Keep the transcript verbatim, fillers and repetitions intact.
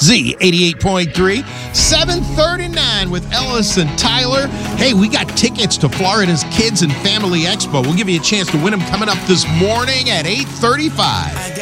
Z eighty-eight point three, seven thirty-nine with Ellis and Tyler. Hey, we got tickets to Florida's Kids and Family Expo. We'll give you a chance to win them coming up this morning at eight thirty-five.